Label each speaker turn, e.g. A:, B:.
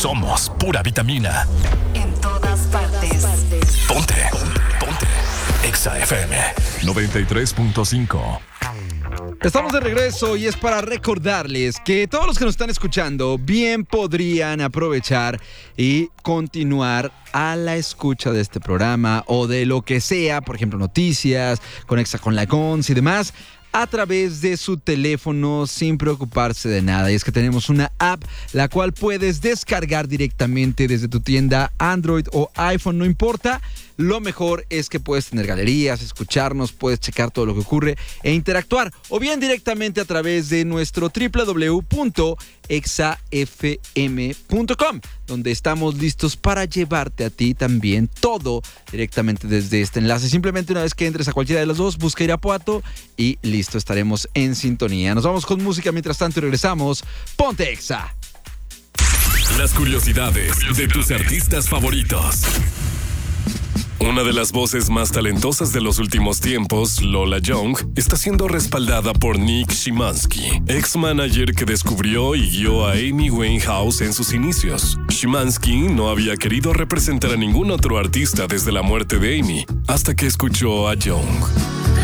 A: Somos pura vitamina.
B: En todas partes.
A: Ponte. Exa FM 93.5.
C: Estamos de regreso y es para recordarles que todos los que nos están escuchando bien podrían aprovechar y continuar a la escucha de este programa o de lo que sea, por ejemplo, noticias, con Exa con la Gons y demás, a través de su teléfono sin preocuparse de nada. Y es que tenemos una app la cual puedes descargar directamente desde tu tienda Android o iPhone, no importa. Lo mejor es que puedes tener galerías, escucharnos, puedes checar todo lo que ocurre e interactuar. O bien directamente a través de nuestro www.exafm.com, donde estamos listos para llevarte a ti también todo directamente desde este enlace. Simplemente una vez que entres a cualquiera de los dos, busca Irapuato y listo, estaremos en sintonía. Nos vamos con música mientras tanto y regresamos. Ponte Exa.
A: Las curiosidades de tus artistas favoritos. Una de las voces más talentosas de los últimos tiempos, Lola Young, está siendo respaldada por Nick Szymanski, ex-manager que descubrió y guió a Amy Winehouse en sus inicios. Szymanski no había querido representar a ningún otro artista desde la muerte de Amy, hasta que escuchó a Young.